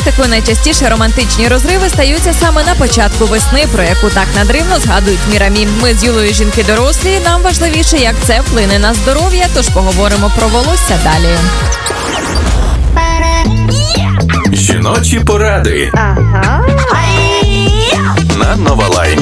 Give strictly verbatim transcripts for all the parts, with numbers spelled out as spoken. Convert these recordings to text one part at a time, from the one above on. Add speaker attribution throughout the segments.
Speaker 1: практикою найчастіше романтичні розриви стаються саме на початку весни, про яку так надривно згадують Мірамі. Ми з Юлею жінки дорослі, нам важливіше, як це вплине на здоров'я, тож поговоримо про волосся далі.
Speaker 2: Жіночі поради. Ага. На Нова Лайн.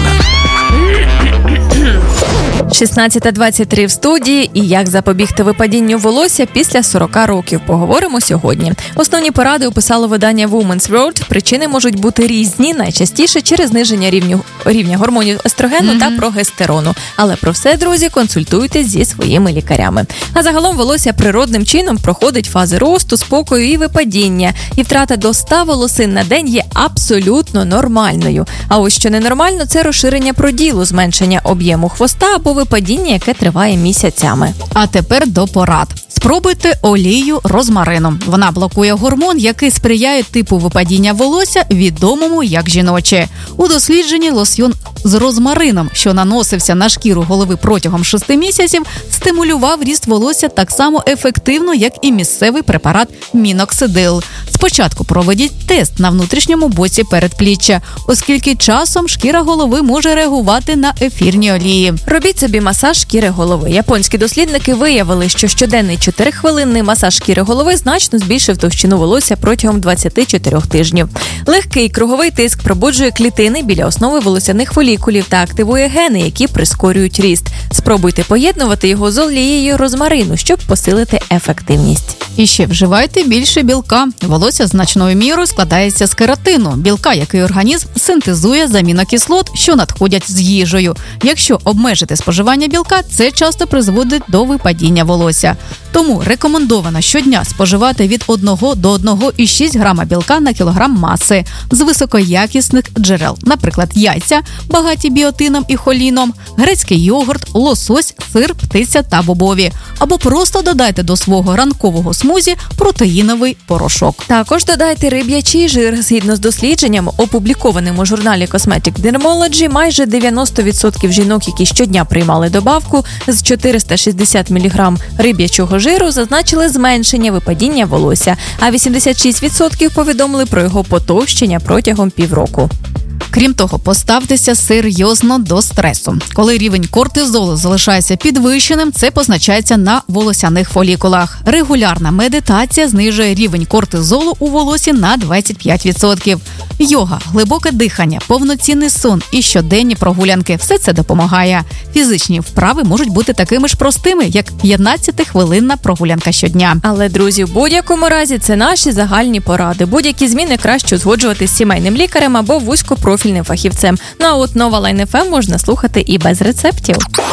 Speaker 1: шістнадцята двадцять три в студії, і як запобігти випадінню волосся після сорока років. Поговоримо сьогодні. Основні поради описало видання Women's World. Причини можуть бути різні, найчастіше через зниження рівню, рівня гормонів естрогену mm-hmm. та прогестерону. Але про все, друзі, консультуйтесь зі своїми лікарями. А загалом волосся природним чином проходить фази росту, спокою і випадіння. І втрата до ста волосин на день є абсолютно нормальною. А ось що ненормально – це розширення проділу, зменшення об'єму хвоста або випадіння, яке триває місяцями.
Speaker 3: А тепер до порад. Спробуйте олію розмарину. Вона блокує гормон, який сприяє типу випадіння волосся, відомому як жіноче. У дослідженні лосьйон з розмарином, що наносився на шкіру голови протягом шести місяців, стимулював ріст волосся так само ефективно, як і місцевий препарат міноксидил. Спочатку проведіть тест на внутрішньому боці передпліччя, оскільки часом шкіра голови може реагувати на ефірні олії.
Speaker 1: Робіть собі масаж шкіри голови. Японські дослідники виявили, що щоденний чотирихвилинний масаж шкіри голови значно збільшив товщину волосся протягом двадцять чотири тижнів. Легкий круговий тиск пробуджує клітини біля основи волосяних фолікулів та активує гени, які прискорюють ріст. Спробуйте поєднувати його з олією розмарину, щоб посилити ефективність.
Speaker 3: І ще вживайте більше білка. Волосся значною мірою складається з кератину, білка, який організм синтезує з амінокислот, що надходять з їжею. Якщо обмежити споживання білка, це часто призводить до випадіння волосся. Тому рекомендовано щодня споживати від одного до одного цілих шість грама білка на кілограм маси з високоякісних джерел, наприклад, яйця, багаті біотином і холіном, грецький йогурт, лосось, сир, птиця та бобові. Або просто додайте до свого ранкового смузі протеїновий порошок.
Speaker 1: Також додайте риб'ячий жир. Згідно з дослідженням, опублікованим у журналі Cosmetic Dermology, майже дев'яносто відсотків жінок, які щодня приймали добавку з чотириста шістдесят міліграм риб'ячого жиру, зазначили зменшення випадіння волосся, а вісімдесят шість відсотків повідомили про його потовщення протягом півроку.
Speaker 3: Крім того, поставтеся серйозно до стресу. Коли рівень кортизолу залишається підвищеним, це позначається на волосяних фолікулах. Регулярна медитація знижує рівень кортизолу у волосі на двадцять п'ять відсотків. Йога, глибоке дихання, повноцінний сон і щоденні прогулянки – все це допомагає. Фізичні вправи можуть бути такими ж простими, як п'ятнадцятихвилинна прогулянка щодня.
Speaker 1: Але, друзі, в будь-якому разі це наші загальні поради. Будь-які зміни краще узгоджувати з сімейним лікарем або вузькопрофільним фахівцем. Ну а от Нова Лайн еф ем можна слухати і без рецептів.